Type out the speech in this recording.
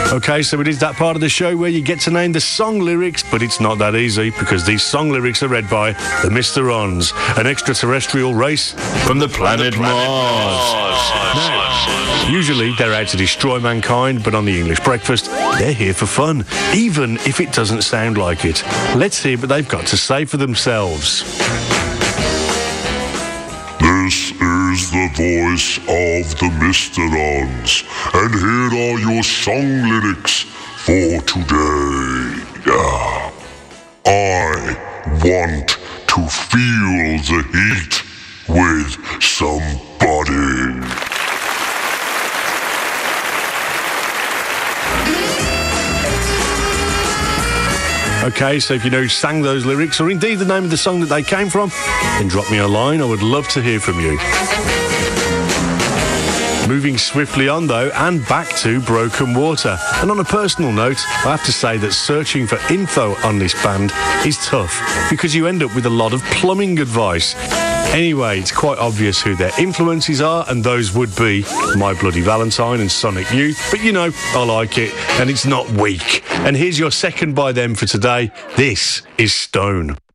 Okay, so it is that part of the show where you get to name the song lyrics, but it's not that easy because these song lyrics are read by the Mr. Ons, an extraterrestrial race from the planet Mars. Now, usually they're out to destroy mankind, but on the English Breakfast, they're here for fun, even if it doesn't sound like it. Let's hear what they've got to say for themselves. This is the voice of the Mr. Ons, and here are your song lyrics for today. I want to feel the heat with somebody. Okay, so if you know who sang those lyrics, or indeed the name of the song that they came from, then drop me a line. I would love to hear from you. Moving swiftly on, though, and back to Broken Water. And on a personal note, I have to say that searching for info on this band is tough, because you end up with a lot of plumbing advice. Anyway, it's quite obvious who their influences are, and those would be My Bloody Valentine and Sonic Youth. But you know, I like it, and it's not weak. And here's your second by them for today. This is Stone.